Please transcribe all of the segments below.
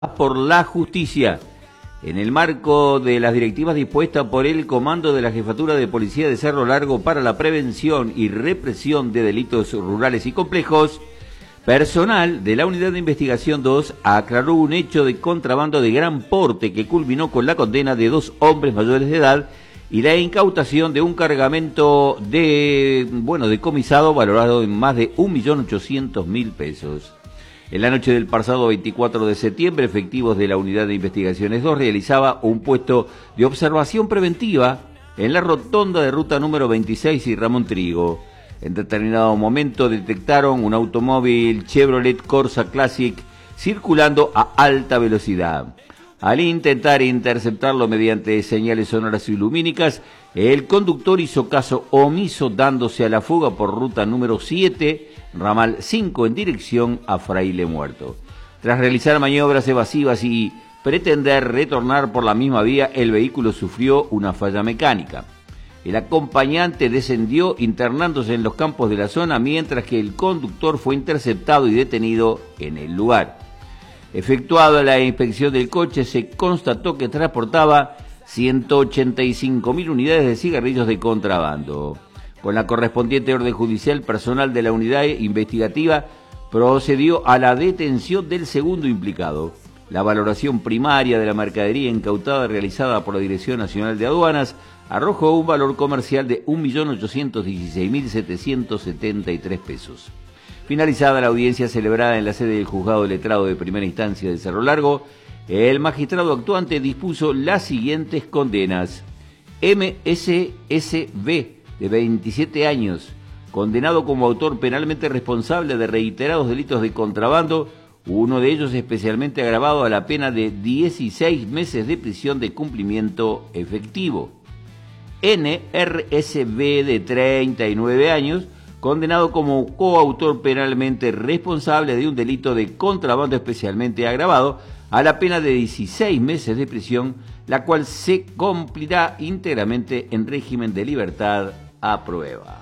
por la justicia. En el marco de las directivas dispuestas por el Comando de la Jefatura de Policía de Cerro Largo para la prevención y represión de delitos rurales y complejos, personal de la Unidad de Investigación 2 aclaró un hecho de contrabando de gran porte que culminó con la condena de 2 hombres mayores de edad y la incautación de un cargamento decomisado valorado en más de 1.800.000 pesos. En la noche del pasado 24 de septiembre, efectivos de la Unidad de Investigaciones 2 realizaba un puesto de observación preventiva en la rotonda de ruta número 26 y Ramón Trigo. En determinado momento detectaron un automóvil Chevrolet Corsa Classic circulando a alta velocidad. Al intentar interceptarlo mediante señales sonoras y lumínicas, el conductor hizo caso omiso dándose a la fuga por ruta número 7, ramal 5 en dirección a Fraile Muerto. Tras realizar maniobras evasivas y pretender retornar por la misma vía, el vehículo sufrió una falla mecánica. El acompañante descendió internándose en los campos de la zona, mientras que el conductor fue interceptado y detenido en el lugar. Efectuada la inspección del coche, se constató que transportaba 185.000 unidades de cigarrillos de contrabando. Con la correspondiente orden judicial, personal de la unidad investigativa procedió a la detención del segundo implicado. La valoración primaria de la mercadería incautada realizada por la Dirección Nacional de Aduanas arrojó un valor comercial de 1.816.773 pesos. Finalizada la audiencia celebrada en la sede del Juzgado de Letrado de Primera Instancia de Cerro Largo, el magistrado actuante dispuso las siguientes condenas. MSSB, de 27 años, condenado como autor penalmente responsable de reiterados delitos de contrabando, uno de ellos especialmente agravado a la pena de 16 meses de prisión de cumplimiento efectivo. NRSB, de 39 años, condenado como coautor penalmente responsable de un delito de contrabando especialmente agravado, a la pena de 16 meses de prisión, la cual se cumplirá íntegramente en régimen de libertad a prueba.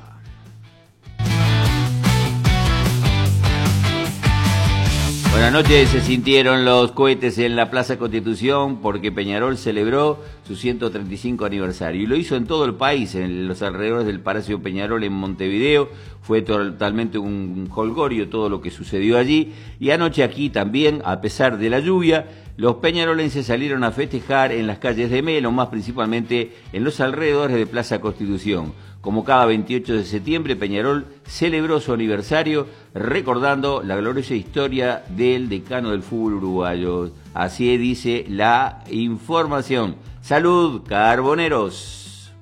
Buenas noches. Se sintieron los cohetes en la Plaza Constitución porque Peñarol celebró su 135 aniversario y lo hizo en todo el país, en los alrededores del Palacio Peñarol en Montevideo. Fue totalmente un jolgorio todo lo que sucedió allí, y anoche aquí también, a pesar de la lluvia, los peñarolenses salieron a festejar en las calles de Melo, más principalmente en los alrededores de Plaza Constitución. Como cada 28 de septiembre, Peñarol celebró su aniversario recordando la gloriosa historia del decano del fútbol uruguayo. Así dice la información. ¡Salud, carboneros!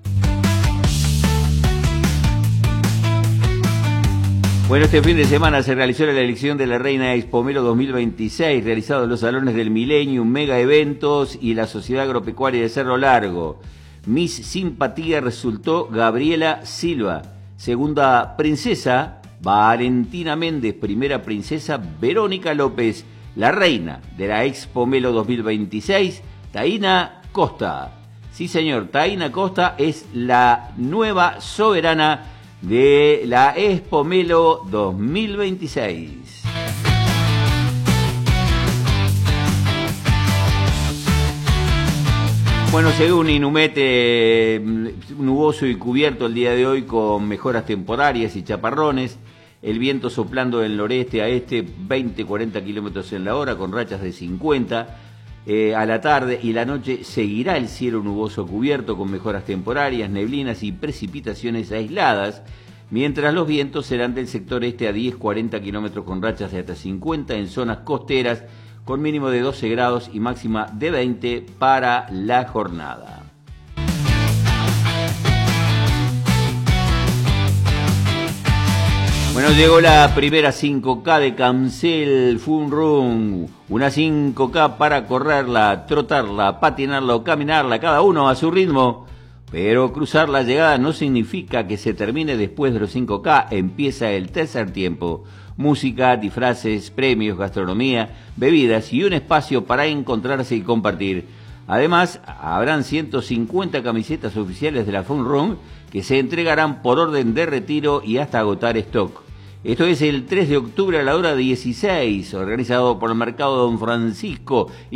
Bueno, este fin de semana se realizó la elección de la Reina Expo Melo 2026, realizado en los salones del Millennium, Mega Eventos y la Sociedad Agropecuaria de Cerro Largo. Miss Simpatía resultó Gabriela Silva. Segunda princesa, Valentina Méndez. Primera princesa, Verónica López. La reina de la Expo Melo 2026, Taina Costa. Sí, señor, Taina Costa es la nueva soberana de la Expo Melo 2026. Bueno, según Inumete, nuboso y cubierto el día de hoy con mejoras temporarias y chaparrones. El viento soplando del noreste a este 20-40 kilómetros en la hora con rachas de 50. A la tarde y la noche seguirá el cielo nuboso cubierto con mejoras temporarias, neblinas y precipitaciones aisladas, mientras los vientos serán del sector este a 10-40 kilómetros con rachas de hasta 50 en zonas costeras, con mínimo de 12 grados y máxima de 20 para la jornada. Bueno, llegó la primera 5K de Cancel Fun Run, una 5K para correrla, trotarla, patinarla o caminarla, cada uno a su ritmo. Pero cruzar la llegada no significa que se termine después de los 5K, empieza el tercer tiempo. Música, disfraces, premios, gastronomía, bebidas y un espacio para encontrarse y compartir. Además, habrán 150 camisetas oficiales de la Fun Run que se entregarán por orden de retiro y hasta agotar stock. Esto es el 3 de octubre a la hora 16, organizado por el Mercado Don Francisco.